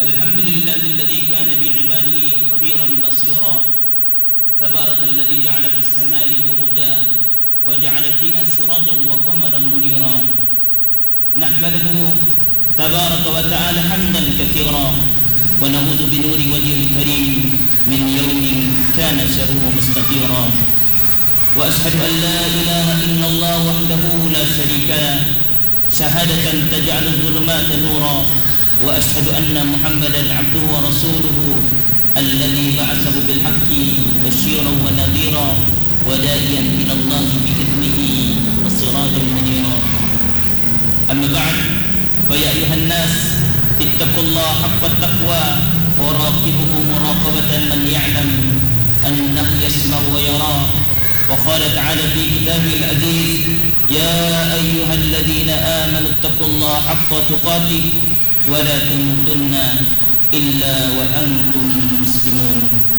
الحمد لله الذي كان بعباده خبيرا بصيرا تبارك الذي جعل في السماء بروجا وجعل فيها سراجا وقمرا منيرا نحمده تبارك وتعالى حمدا كثيرا ونعوذ بنور وجهه الكريم من يوم كان شره مستطيرا وأشهد أن لا إله إلا الله وحده لا شريك له شهادة تجعل الظلمات نورا وأشهد أن محمدا عبده ورسوله الذي بعثه بالحق بشيرا ونذيرا وداعيا إلى الله بإذنه وسراجا منيرا أما بعد فيا أيها الناس اتقوا الله حق التقوى وراقبه مراقبة من يعلم أنه يسمع ويرى وقال تعالى في كتابه العزيز يا أيها الذين آمنوا اتقوا الله حق تقاته ولا تموتن إلا وأنتم مسلمون.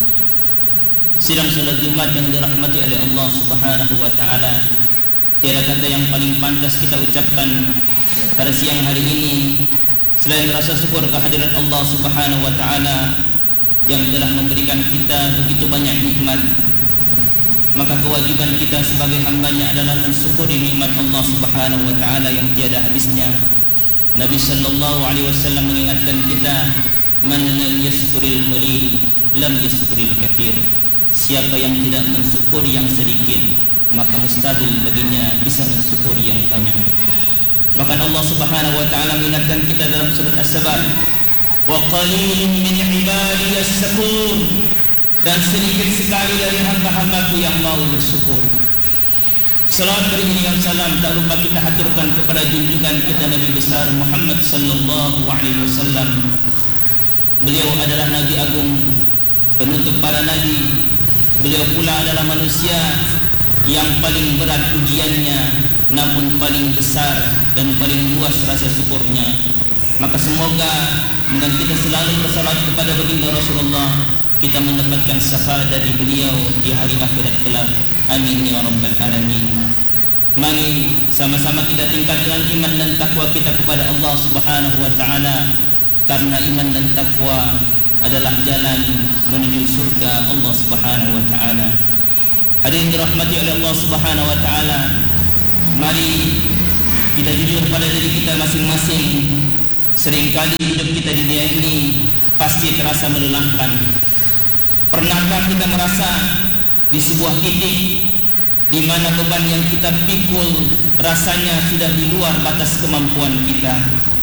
Sidang salat Jumat yang dirahmati oleh Allah Subhanahu wa taala. Tiada kata yang paling pantas kita ucapkan pada siang hari ini selain rasa syukur kehadiran Allah Subhanahu wa taala yang telah memberikan kita begitu banyak nikmat. Maka kewajiban kita sebagai hamba-Nya adalah mensyukuri nikmat Allah Subhanahu wa taala yang tiada habisnya. Nabi sallallahu alaihi wasallam mengingatkan kita, man lam yashkuril qalil lam yashkuril katsir. Siapa yang tidak mensyukuri yang sedikit, maka mustahil baginya bisa mensyukuri yang banyak. Bahkan Allah Subhanahu wa taala mengingatkan kita dalam surat As-Saba, wa qalilun min ibadiyas syakur. Dan sedikit sekali dari hamba-hambaku yang mau bersyukur. Salawat beriringan salam tak lupa kita haturkan kepada junjungan kita Nabi besar Muhammad sallallahu alaihi wasallam. Beliau adalah Nabi agung, penutup para nabi. Beliau pula adalah manusia yang paling berat ujiannya, namun paling besar dan paling luas rasa syukurnya. Maka semoga dengan kita selalu bersalawat kepada baginda Rasulullah, kita mendapatkan syafaat dari beliau di hari akhirat kelak. Amin ya rabbal alamin. Mari sama-sama kita tingkatkan iman dan takwa kita kepada Allah Subhanahu wa taala, karena iman dan takwa adalah jalan menuju surga Allah Subhanahu wa taala. Hadirin dirahmati oleh Allah Subhanahu wa taala, mari kita jujur pada diri kita masing-masing. Seringkali hidup kita di dunia ini pasti terasa melelahkan. Pernahkah kita merasa di sebuah titik di mana beban yang kita pikul rasanya sudah di luar batas kemampuan kita?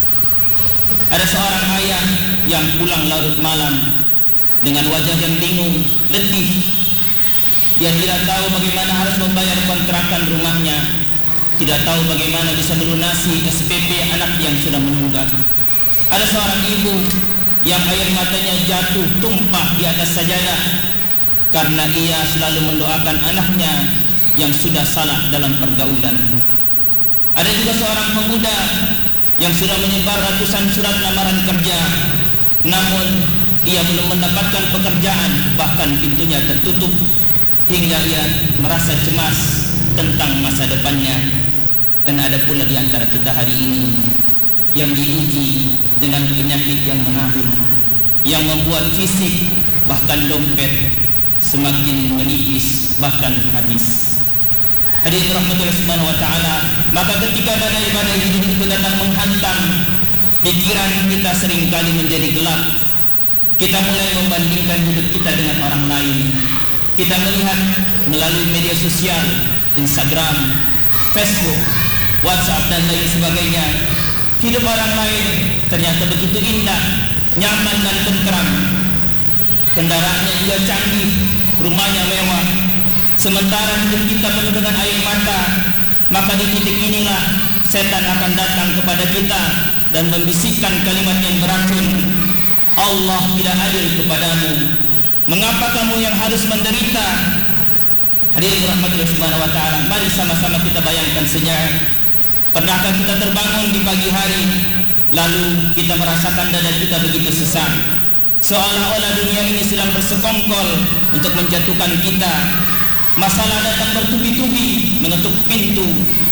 Ada seorang ayah yang pulang larut malam dengan wajah yang bingung, letih. Dia tidak tahu bagaimana harus membayar kontrakan rumahnya, tidak tahu bagaimana bisa melunasi SPP anak yang sudah menunggak. Ada seorang ibu yang air matanya jatuh tumpah di atas sajadah karena ia selalu mendoakan anaknya yang sudah salah dalam pergaulan. Ada juga seorang pemuda yang sudah menyebar ratusan surat lamaran kerja, namun ia belum mendapatkan pekerjaan, bahkan pintunya tertutup, hingga ia merasa cemas tentang masa depannya. Dan ada pula di antara kita hari ini yang diuji dengan penyakit yang menahun, yang membuat fisik bahkan dompet semakin menipis bahkan habis. Hadirin rahmatullah subhanahu wa ta'ala, maka ketika badai-badai hidup itu datang menghantam, pikiran kita seringkali menjadi gelap. Kita mulai membandingkan hidup kita dengan orang lain. Kita melihat melalui media sosial, Instagram, Facebook, WhatsApp dan lain sebagainya, hidup orang lain ternyata begitu indah, nyaman dan tentram. Kendaraannya juga canggih, rumahnya mewah. Sementara hidup kita penuh dengan air mata. Maka di titik inilah setan akan datang kepada kita dan membisikkan kalimat yang beracun, Allah tidak adil kepadamu. Mengapa kamu yang harus menderita? Hadirin rahmatullah subhanahu wa ta'ala, mari sama-sama kita bayangkan sejenak. Pernahkah kita terbangun di pagi hari, lalu kita merasakan dada kita begitu sesak, seolah-olah dunia ini sedang bersekongkol untuk menjatuhkan kita. Masalah datang bertubi-tubi mengetuk pintu.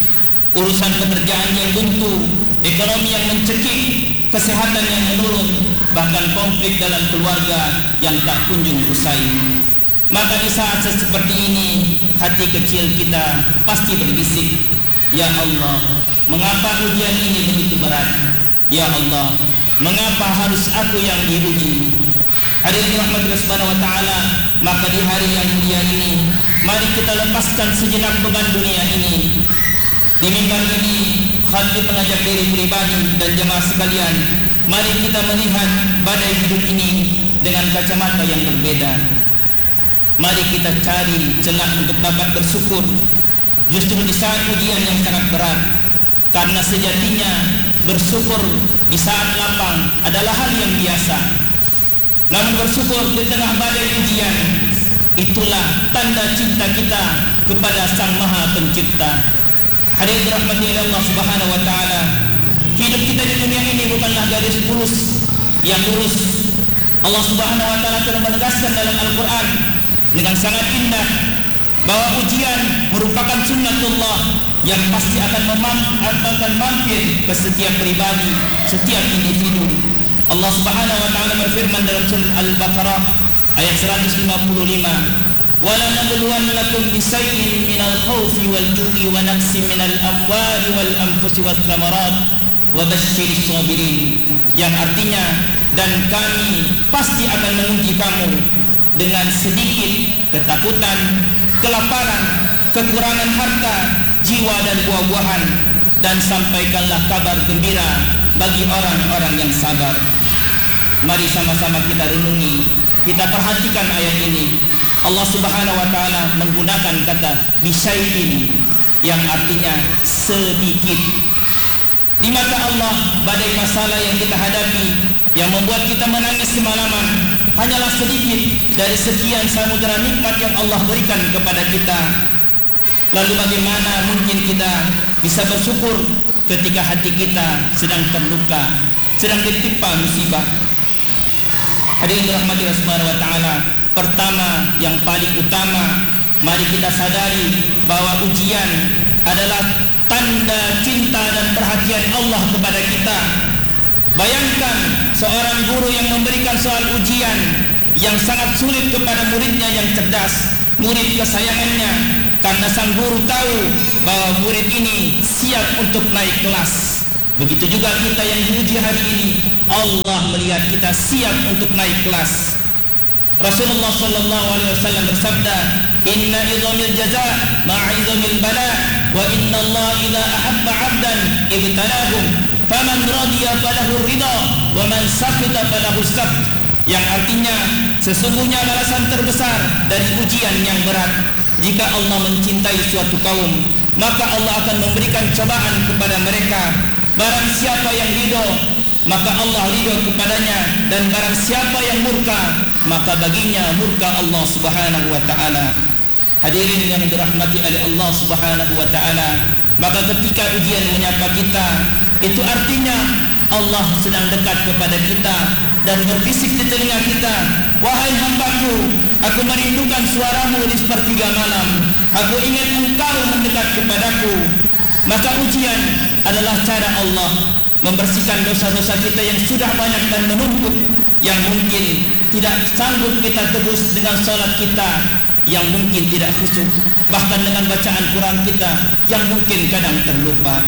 urusan pekerjaan yang buntu, ekonomi yang mencekik, kesehatan yang menurun, bahkan konflik dalam keluarga yang tak kunjung usai. Maka di saat seperti ini, hati kecil kita pasti berbisik, ya Allah, mengapa ujian ini begitu berat? Ya Allah, mengapa harus aku yang diuji? Hadirin rahmatillah subhanahu wa ta'ala, maka di hari yang mulia ini, mari kita lepaskan sejenak beban dunia ini. Di mimbar ini, khatib mengajak diri pribadi dan jemaah sekalian, mari kita melihat badai hidup ini dengan kacamata yang berbeda. Mari kita cari celah untuk dapat bersyukur justru di saat ujian yang sangat berat, karena sejatinya bersyukur di saat lapang adalah hal yang biasa. Namun bersyukur di tengah badai ujian, itulah tanda cinta kita kepada Sang Maha Pencipta. Hadirin rahmati Allah subhanahu wa ta'ala, hidup kita di dunia ini bukanlah garis lurus yang lurus. Allah subhanahu wa ta'ala telah menegaskan dalam Al-Quran dengan sangat indah bahwa ujian merupakan sunnatullah yang pasti akan mampir ke setiap pribadi, setiap individu. Allah subhanahu wa ta'ala berfirman dalam surah Al-Baqarah ayat 155, وَلَنَبْلُوَنَّكُمْ بِشَيْءٍ مِنَ الْخَوْفِ وَالْجُوعِ وَنَقْصٍ مِنَ الْأَمْوَالِ وَالْأَنْفُسِ وَالثَّمَرَاتِ وَبَشِّرِ الصَّابِرِينَ, yang artinya, dan kami pasti akan menguji kamu dengan sedikit ketakutan, kelaparan, kekurangan harta, jiwa dan buah-buahan, dan sampaikanlah kabar gembira bagi orang-orang yang sabar. Mari sama-sama kita renungi, kita perhatikan ayat ini. Allah subhanahu wa ta'ala menggunakan kata bisyai'in yang artinya sedikit. Di mata Allah, badai masalah yang kita hadapi yang membuat kita menangis semalaman hanyalah sedikit dari sekian samudera nikmat yang Allah berikan kepada kita. Lalu bagaimana mungkin kita bisa bersyukur ketika hati kita sedang terluka, sedang ditimpa musibah? Hadirin rahmatillah subhanahu wa ta'ala, pertama yang paling utama, mari kita sadari bahwa ujian adalah tanda cinta dan perhatian Allah kepada kita. Bayangkan seorang guru yang memberikan soal ujian yang sangat sulit kepada muridnya yang cerdas, murid kesayangannya, karena sang guru tahu bahwa murid ini siap untuk naik kelas. Begitu juga kita yang diuji hari ini, Allah melihat kita siap untuk naik kelas. Rasulullah sallallahu alaihi wasallam bersabda, "Inna idhamil jazaa ma'a idhamil bala, wa inna Allah idza ahabba 'abdan ibtalahum, faman radiya falahu ridha, wa man sakita falahu sabt." Yang artinya, sesungguhnya balasan terbesar dari ujian yang berat. Jika Allah mencintai suatu kaum, maka Allah akan memberikan cobaan kepada mereka. Barang siapa yang ridho, maka Allah ridho kepadanya, dan barang siapa yang murka, maka baginya murka Allah subhanahu wa ta'ala. Hadirin yang dirahmati oleh Allah subhanahu wa ta'ala, maka ketika ujian menyapa kita, itu artinya Allah sedang dekat kepada kita dan berbisik di telinga kita, "Wahai hambaku, aku merindukan suaramu di sepertiga malam. Aku ingin engkau mendekat kepadaku." Maka ujian adalah cara Allah membersihkan dosa-dosa kita yang sudah banyak dan menumpuk, yang mungkin tidak sanggup kita tebus dengan salat kita, yang mungkin tidak khusyuk, bahkan dengan bacaan Quran kita yang mungkin kadang terlupa.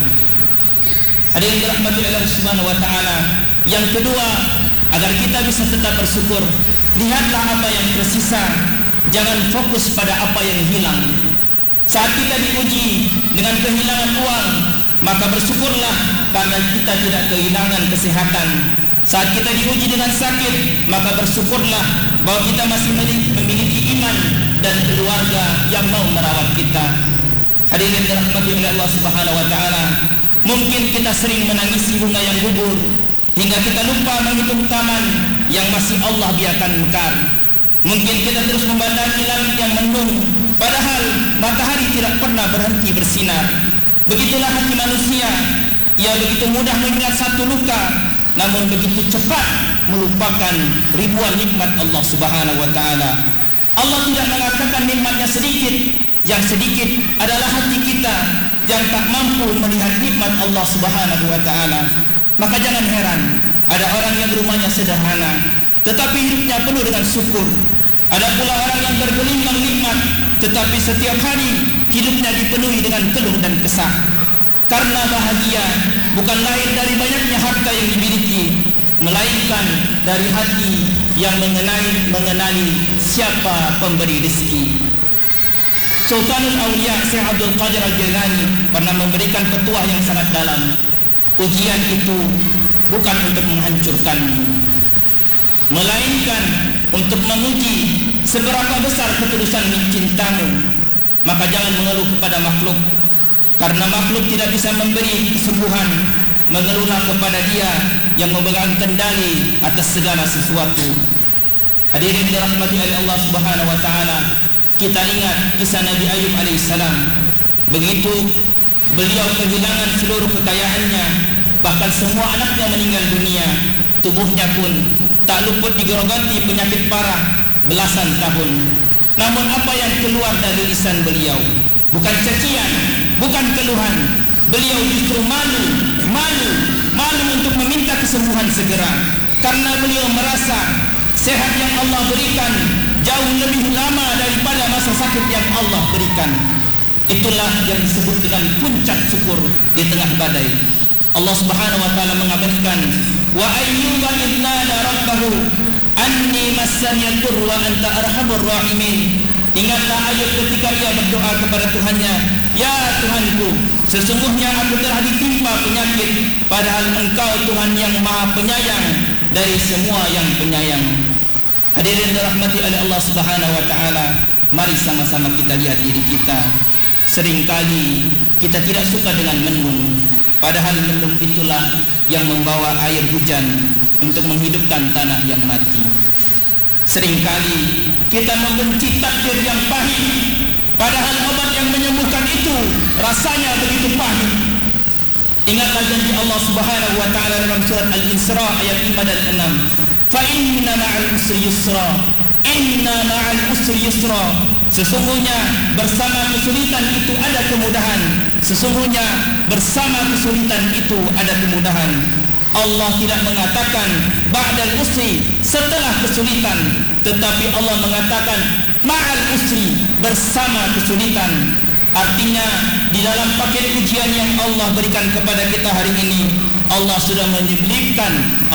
Hadirin dirahmati Allah subhanahu wa ta'ala, yang kedua, agar kita bisa tetap bersyukur, lihatlah apa yang tersisa, jangan fokus pada apa yang hilang. Saat kita diuji dengan kehilangan uang, maka bersyukurlah karena kita tidak kehilangan kesehatan. Saat kita diuji dengan sakit, maka bersyukurlah bahwa kita masih memiliki iman dan keluarga yang mau merawat kita. Hadirin dirahmati oleh Allah subhanahu wa ta'ala, mungkin kita sering menangisi bunga yang gugur, hingga kita lupa menghitung taman yang masih Allah biarkan mekar. Mungkin kita terus memandangi langit yang mendung, padahal matahari tidak pernah berhenti bersinar. Begitulah hati manusia, ia begitu mudah mengingat satu luka, namun begitu cepat melupakan ribuan nikmat Allah subhanahu wa ta'ala. Allah tidak mengatakan nikmatnya sedikit, yang sedikit adalah hati kita yang tak mampu melihat nikmat Allah Subhanahu wa taala. Maka jangan heran ada orang yang rumahnya sederhana tetapi hidupnya penuh dengan syukur. Ada pula orang yang bergelimang nikmat tetapi setiap hari hidupnya dipenuhi dengan keluh dan kesah. Karena bahagia bukan lahir dari banyaknya harta yang dimiliki, melainkan dari hati yang mengenali siapa pemberi rezeki. Sultanul Aulia Syekh Abdul Qadir Al-Jilani pernah memberikan petuah yang sangat dalam. Ujian itu bukan untuk menghancurkanmu, melainkan untuk menguji seberapa besar ketulusan cintamu. Maka jangan mengeluh kepada makhluk, karena makhluk tidak bisa memberi kesembuhan. Mengeluhlah kepada Dia yang memegang kendali atas segala sesuatu. Hadirin dirahmati oleh Allah Subhanahu wa taala, kita ingat kisah Nabi Ayub alaihissalam. Begitu beliau kehilangan seluruh kekayaannya, bahkan semua anaknya meninggal dunia, tubuhnya pun tak luput digerogoti penyakit parah belasan tahun. Namun apa yang keluar dari lisan beliau bukan cacian, bukan keluhan. Beliau justru malu untuk meminta kesembuhan segera, karena beliau merasa sehat yang Allah berikan jauh lebih lama daripada masa sakit yang Allah berikan. Itulah yang disebut dengan puncak syukur di tengah badai. Allah Subhanahu wa taala mengabarkan, wa ayyuba idh nada rabbahu anni massani ad-durru wa anta arhamur rahimin. Ingatlah Ayub ketika ia berdoa kepada Tuhannya, ya Tuhanku, sesungguhnya aku telah ditimpa penyakit, padahal Engkau Tuhan yang Maha Penyayang dari semua yang penyayang. Hadirin dirahmati oleh Allah Subhanahu wa taala, mari sama-sama kita lihat diri kita. Seringkali kita tidak suka dengan mendung, padahal mendung itulah yang membawa air hujan untuk menghidupkan tanah yang mati. Seringkali kita membenci takdir yang pahit, padahal obat yang menyembuhkan itu rasanya begitu pahit. Ingatlah janji Allah Subhanahu wa taala dalam surat Al-Isra ayat 5 dan 6. Fa inna ma'al usri yusra. Inna ma'al usri yusra. Sesungguhnya bersama kesulitan itu ada kemudahan. Sesungguhnya bersama kesulitan itu ada kemudahan. Allah tidak mengatakan ba'dal usri, setelah kesulitan, tetapi Allah mengatakan ma'al usri, bersama kesulitan. Artinya di dalam paket ujian yang Allah berikan kepada kita hari ini, Allah sudah menitipkan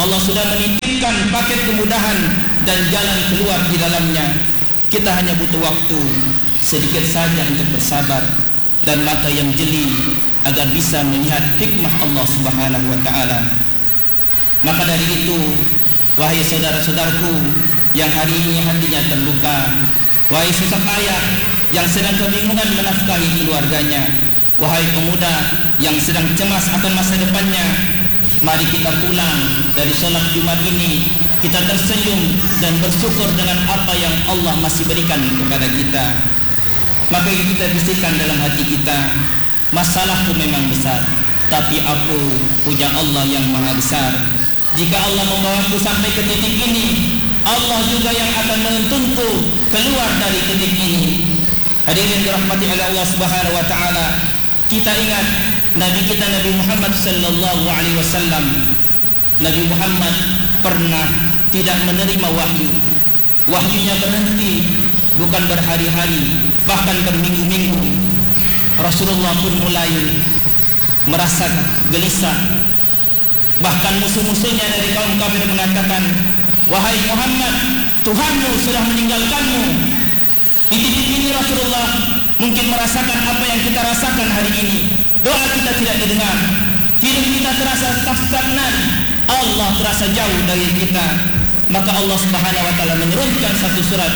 paket kemudahan dan jalan keluar di dalamnya. Kita hanya butuh waktu sedikit saja untuk bersabar dan mata yang jeli agar bisa melihat hikmah Allah Subhanahu wa taala. Maka dari itu, wahai saudara-saudaraku yang hari ini hatinya terluka, wahai sosok ayah yang sedang kebingungan menafkahi keluarganya, wahai pemuda yang sedang cemas akan masa depannya, mari kita pulang dari sholat Jumat ini, kita tersenyum dan bersyukur dengan apa yang Allah masih berikan kepada kita. Maka kita bisikkan dalam hati kita, masalahku memang besar, tapi aku punya Allah yang maha besar. Jika Allah membawaku sampai ke titik ini, Allah juga yang akan menuntunku keluar dari titik ini. Hadirin dirahmati oleh Allah Subhanahu wa taala, kita ingat Nabi kita Nabi Muhammad sallallahu alaihi wasallam. Nabi Muhammad pernah tidak menerima wahyu. Wahyunya berhenti, bukan berhari-hari, bahkan berminggu-minggu. Rasulullah pun mulai merasa gelisah. Bahkan musuh-musuhnya dari kaum kafir mengatakan, wahai Muhammad, Tuhanmu sudah meninggalkanmu. Di titik ini Rasulullah mungkin merasakan apa yang kita rasakan hari ini. Doa kita tidak didengar, hidup kita terasa stagnan, Allah terasa jauh dari kita. Maka Allah Subhanahu wa taala menurunkan satu surat,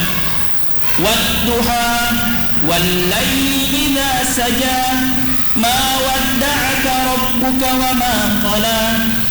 Wadduha wal-laili idza saja ma wadda'aka rabbuka wa ma qala.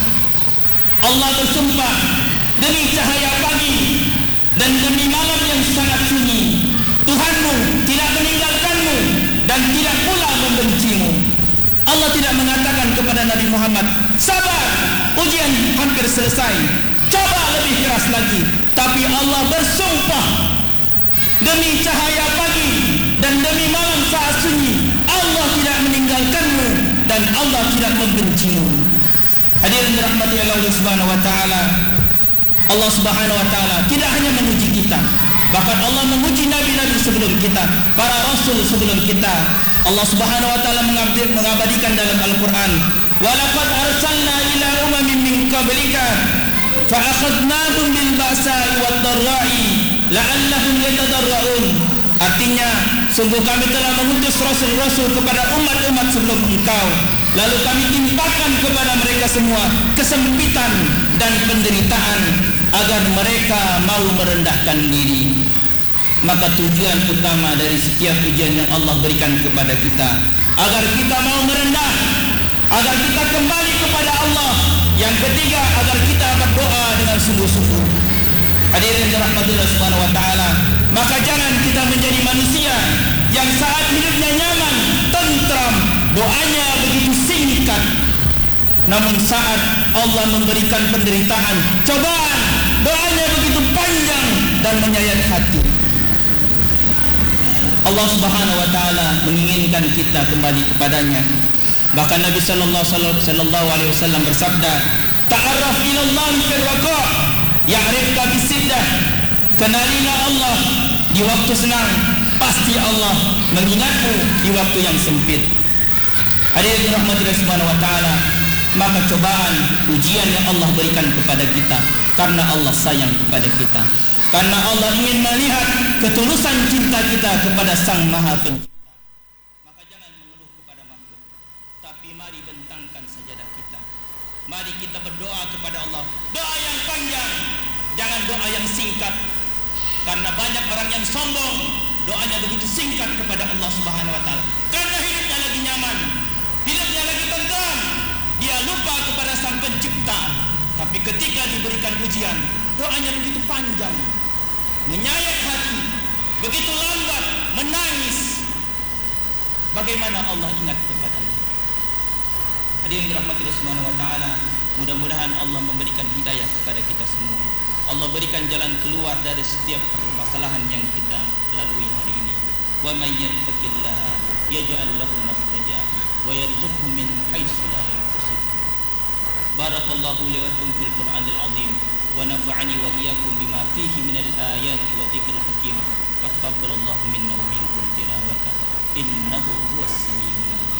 Allah bersumpah demi cahaya pagi dan demi malam yang sangat sunyi, Tuhanmu tidak meninggalkanmu dan tidak pula membencimu. Allah tidak mengatakan kepada Nabi Muhammad, sabar, ujian hampir selesai, coba lebih keras lagi. Tapi Allah bersumpah demi cahaya pagi dan demi malam saat sunyi, Allah tidak meninggalkanmu dan Allah tidak membencimu. Hadirin dirahmati Allah Subhanahu wa taala. Allah Subhanahu wa taala tidak hanya memuji kita, bahkan Allah memuji nabi-nabi sebelum kita, para rasul sebelum kita. Allah Subhanahu wa taala mengabadikan dalam Al-Qur'an, "Wa laqad arsalna ila umamin min qablika fa akhadnahum bil ba'sa'i wad dharra'i la'allahum yatadarra'un." Artinya, sungguh kami telah mengutus rasul-rasul kepada umat-umat sebelum engkau, lalu kami timpakan kepada mereka semua kesempitan dan penderitaan agar mereka mau merendahkan diri. Maka tujuan utama dari setiap ujian yang Allah berikan kepada kita, agar kita mau merendah, agar kita kembali kepada Allah. Yang ketiga, agar kita berdoa dengan sungguh-sungguh. Hadirin dirahmati Allah Subhanahu wa taala, maka jangan kita menjadi manusia yang saat hidupnya nyaman, tentram, doanya begitu singkat, namun saat Allah memberikan penderitaan, cobaan, doanya begitu panjang dan menyayat hati. Allah Subhanahu wa taala menginginkan kita kembali kepadanya. Bahkan Nabi sallallahu alaihi wasallam bersabda, "Ta'arraf ila Allah fil raqa' ya'rifka bis siddah." Kenalilah Allah di waktu senang, pasti Allah mengingatmu di waktu yang sempit. Hadirin rahmatillah subhanahu wa ta'ala, maka cobaan, ujian yang Allah berikan kepada kita karena Allah sayang kepada kita, karena Allah ingin melihat ketulusan cinta kita kepada Sang Maha Pencipta. Maka jangan mengeluh kepada makhluk, tapi mari bentangkan sajadah kita. Mari kita berdoa kepada Allah, doa yang panjang, jangan doa yang singkat. Karena banyak orang yang sombong, doanya begitu singkat kepada Allah Subhanahu wa taala. Karena hidupnya lagi nyaman, hidupnya lagi tentram, dia lupa kepada Sang Pencipta. Tapi ketika diberikan ujian, doanya begitu panjang, menyayat hati, begitu lambat, menangis. Bagaimana Allah ingat kepadanya? Hadirin dirahmati Subhanahu wa taala, mudah-mudahan Allah memberikan hidayah kepada kita semua. Allah berikan jalan keluar dari setiap permasalahan yang kita lalui hari ini. Wa may yattaqillaha yaj'al lahu makhraja wa yarzuqhu min haitsu la yahtasib. Barakallahu li wa lakum fil Qur'anil 'azim wa nafa'ani wa iyyakum bima fihi minal ayati wa dzikril hakim. Wa taqabbalallahu minna wa minkum tilawata innahu huwas